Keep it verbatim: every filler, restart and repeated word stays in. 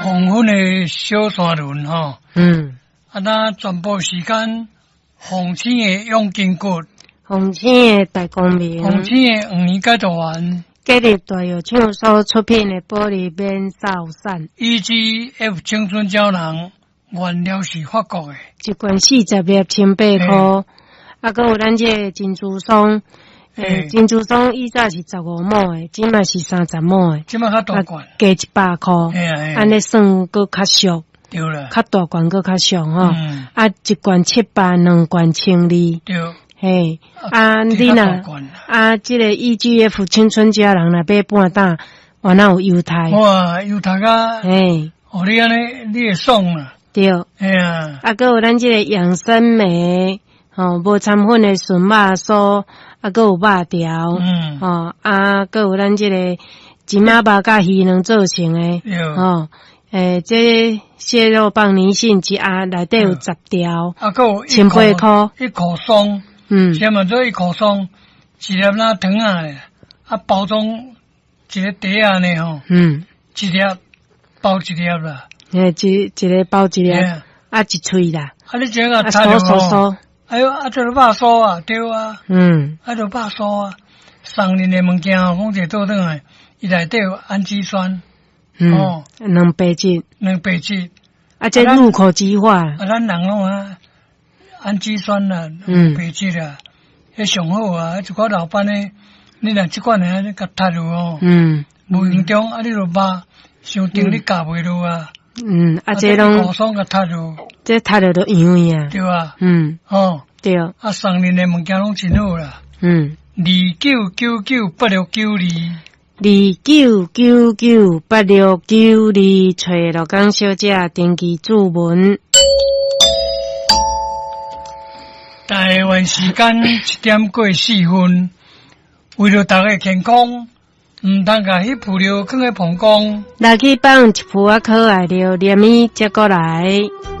黄昏的小山轮吼， 嗯， 啊，咱全部时间，红星的永金骨， 红星的大光明， 红星的五年解读完， 今日大药厂所出品的玻璃免噪伞 E G F 青春胶囊，原料是法国的， 一罐四十粒千八块，啊，搁有咱这个珍珠松。诶，珍珠松以前是十五毛诶，今嘛是三十毛诶， 即摆较大罐， 加一百块，安尼算搁较俗， 对啦， 较大罐搁较俗吼， 嗯、 啊，一罐七百，两罐千二， 对， 嘿，啊，你若啊，即个 E G F 青春佳人若买半打，我哪有犹太？ 哇，犹太啊， 嘿， 哦，你安尼你会爽啦， 对， 哎呀， 啊，搁有咱即个养生酶，吼、哦，无掺粉诶纯肉酥。啊，搁有肉条，嗯，哦，啊，搁有咱即个金马肉甲鱼卵做成诶，哦，诶，这蟹肉棒粘性一盒内底有十条， 啊，搁有千八块， 一口松，嗯，先嘛做一口松，一粒那糖啊，啊，包装一个碟啊呢吼，嗯，一粒包一粒啦， 诶，一一个包一粒，啊，一喙啦， 啊，你这个擦着哎呦，啊，这个肉酥啊，对啊，嗯，啊，这肉酥啊，送恁的物件哦，讲者倒转来，伊内底有氨基酸， 嗯，哦，两百质， 两百质， 啊，这入口即化， 啊，咱人拢啊，氨基酸啦，两百质啦，迄上好啊，一寡老板呢，你若即款呢，你甲塌落哦，嗯，无用中啊，你就肉伤重你夹袂落啊。 嗯，啊，这拢高霜甲塌落， 这塌落都样样， 对啊， 嗯，哦，对， 啊，送恁的物件拢真好啦，嗯，二九九九八六九二， 二九九九八六九二，找罗江小姐登记注文。 台湾时间七点过四分，为了大家健康。毋通甲迄铺料放喺膀胱， 来去放一铺啊可爱料，连米接过来。